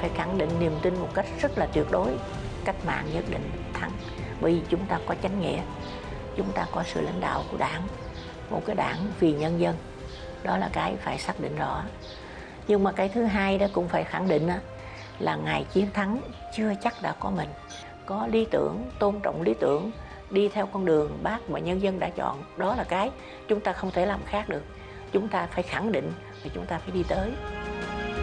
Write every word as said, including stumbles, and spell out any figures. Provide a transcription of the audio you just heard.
phải khẳng định niềm tin một cách rất là tuyệt đối, cách mạng nhất định thắng. Bởi vì chúng ta có chánh nghĩa, chúng ta có sự lãnh đạo của đảng, một cái đảng vì nhân dân. Đó là cái phải xác định rõ. Nhưng mà cái thứ hai đó cũng phải khẳng định là ngày chiến thắng chưa chắc đã có mình. Có lý tưởng, tôn trọng lý tưởng, đi theo con đường bác mà nhân dân đã chọn. Đó là cái chúng ta không thể làm khác được. Chúng ta phải khẳng định và chúng ta phải đi tới.